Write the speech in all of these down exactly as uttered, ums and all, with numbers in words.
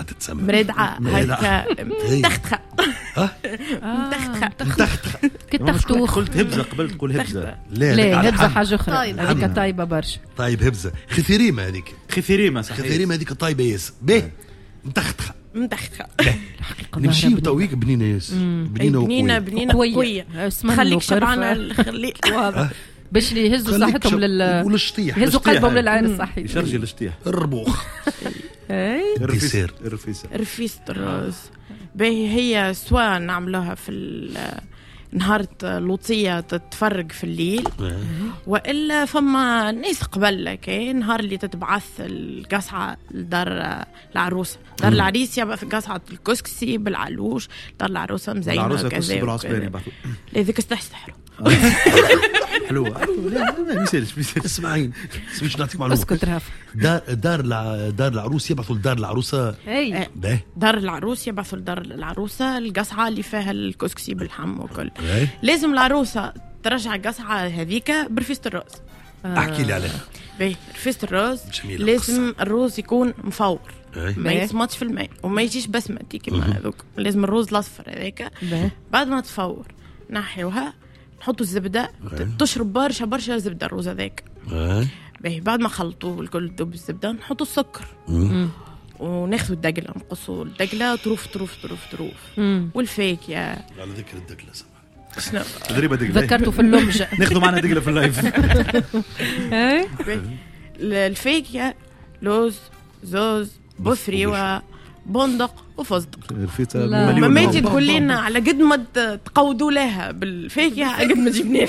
تتسمى مريدعة هكا متختخة متختخة كتختوخ. قلت هبزة قبل تقول هبزة. لا لا هبزة حاجة أخرى هذيك طيبة برشا. طيب هبزة خثيريمة هذيك خثيريمة صحيح خثيريمة هذيك طيبة ياسر باهي متختخة متختخة نمشي تويك بنينة ياسر بنينة بنينة بنينة قوية خليك شبعنا الخليل واضح باش يهزوا صحتهم لل والشطيح يهزوا قلبهم للعين الصحي يشرجي الشطيح الربوخ اي الرفيسة الرفيسة رفيسة الرز باهي هي سواء نعملوها في نهار لوطية تتفرق في الليل وإلا فما ناس قبل كي نهار اللي تتبعث القصعة لدار العروسة دار العريس يبقى في قصعة الكسكسي بالعلوش دار العروسة مزينة وكذا لذلك استحسحروا حلوة لا ميسالش ميسالش اسمعين سميش نعطيك معلومة اسكت راف دار دار دار العروس يبعثوا لدار العروسة اي دار العروس يبعثوا لدار العروسة القصعة اللي فيها الكسكسي بالحم وكل لازم العروسة ترجع القصعة هذيك برفيسة الروز احكي لي عليها باهي رفيسة الروز لازم الروز يكون مفور ما يسمطش في الماء وما يجيش بسمتي كما هذوك لازم الروز الاصفر هذاك بعد ما تفور نحيوها نحطوا الزبدة تشرب برشا برشا زبدة الروز هذاك باهي بعد ما خلطوه الكل دوب الزبدة نحطوا السكر وناخذوا الدقلة نقصوا الدقلة طروف طروف طروف طروف والفاكهة على ذكر الدقلة سمع شنو تدريبة دقلة ذكرته في اللمج ناخذوا معنا دقلة في اللايف الفاكهة لوز زوز بثري وبندق وفستق ما ما تجي تقول لنا على قد ما تقودوا لها بالفاكهه على قد ما جبنا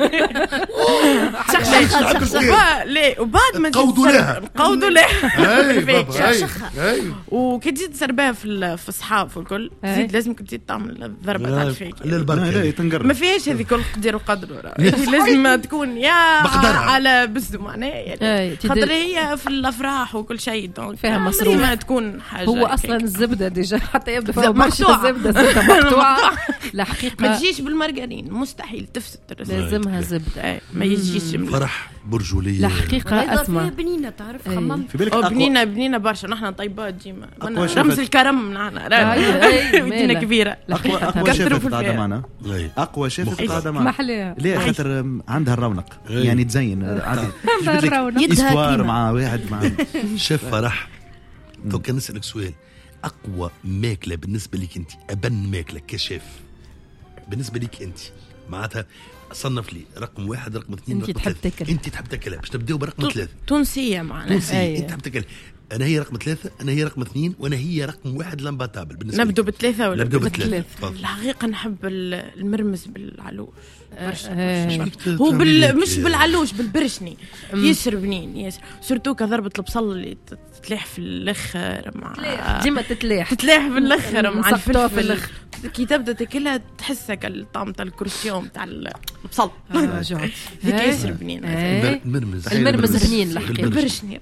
لها شخشخه لا وبعد ما تقودوا لها تقودوا لها شخشخه وكي تزيد تسربها في في الصحاف والكل تزيد لازم تزيد تعمل الضربه تاع الفاكهه لا ما فيهاش هذيك القدر وقدره لازم تكون يا على بزو معناها خاطر هي في الافراح وكل شيء دونك فيها مصروف ما تكون حاجه هو اصلا الزبده ديجا حتى يبدا فيها برشا الزبده زبده مقطوعه الحقيقه ما تجيش بالمارغرين مستحيل تفسد لازمها زبده ما يجيش فرح برجوليه الحقيقه اسمع بنينه تعرف خمم في بالك بنينه بنينه برشا نحن طيبات ديما رمز الكرم نحن مدينه كبيره اقوى اقوى شيف قاعده معنا اقوى شيف قاعده معنا محليه ليه خاطر عندها الرونق يعني تزين عادي يدها مع واحد مع شيف فرح تو كان نسالك سؤال أقوى ماكلة بالنسبة لك أنت أبن ماكلة كشيف بالنسبة لك أنت معناتها صنف لي رقم واحد رقم اثنين أنت تحب تاكل أنت تحب تاكلها باش نبداو برقم ثلاثة تونسية معنا تونسية أيه. أنت تحب تاكل أنا هي رقم ثلاثة أنا هي رقم اثنين وأنا هي رقم واحد لامباتابل بالنسبة نبدو بثلاثة ولا نبدو بثلاثة الحقيقة نحب المرمز بالعلوش برشا هو بال... مش بالعلوش بالبرشني ياسر بنين ياسر سورتو كضربة البصل اللي تتلاح في الاخر مع ديما تتلاح تتلاح في الاخر مع الفلفل كي تبدا تاكلها تحسك الطعم تاع الكرسيوم تاع البصل جوعت هذيك ياسر بنين المرمز المرمز بنين الحقيقة البرشني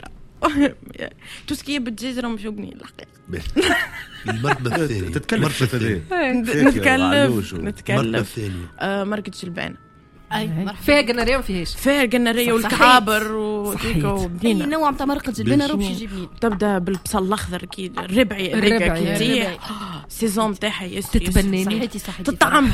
توسكي بالدجاج راهم شو بنين الحقيقة المرتبة الثانية تتكلم نتكلم نتكلم المرتبة الثانية مرقة جلبان اي فيها قناريه وفيهاش فيها قناريه والكعابر وذيك وبنينه اي نوع تاع مرقه جلبانه روح يجيبني تبدا بالبصل الاخضر كي الربعي هذاك كي سيزون تاعها ياسر تتبنيني صحيتي صحيتي تطعم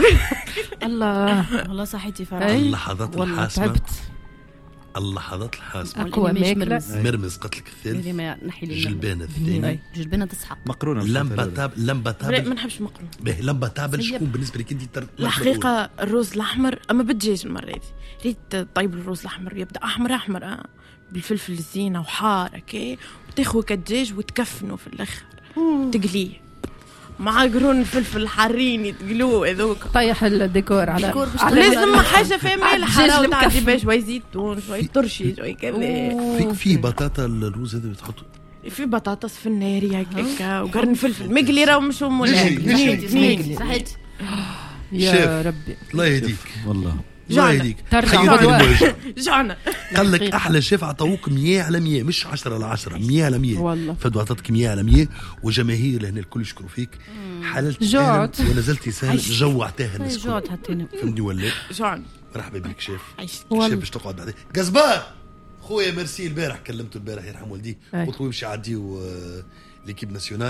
الله والله صحيتي فرح اللحظات الحاسمه اللحظات الحاسمه اقوى ماكله مرمز قتلك الثالث جلبانه الثاني جلبانه تصحى مقرونه لمباتاب لمباتاب ما نحبش مقرون باهي لمباتاب شكون بالنسبه لك انت الحقيقه الرز الاحمر اما بالدجاج المره هذه ريت طيب الرز الاحمر يبدا احمر احمر آه. بالفلفل الزينه وحار كي وتاخذ كدجاج وتكفنه في الاخر تقليه مع قرون الفلفل الحارين تقلوه هذوك طيح الديكور على لازم حاجه فيها مالح حاره وتعدي بها شوي زيتون شوي ترشي شوي كذا في في بطاطا الروز هذا بتحطوا في بطاطس في الناري هكاك وقرن فلفل مقلي راه مش مولي صحيت يا ربي الله يهديك والله الله يهديك جعنا قال لك احلى شيف عطوك مية على مية مش عشرة على عشرة مية على مية والله فدوا عطتك مية على مية وجماهير هنا الكل يشكروا فيك حللت جوعت ونزلت يسال جوعتها الناس جوعت هاتيني فهمني ولا جوعنا مرحبا بك شيف شيف باش تقعد بعدين قزبان خويا ميرسي البارح كلمته البارح يرحم والديه قلت له يمشي عدي ليكيب ناسيونال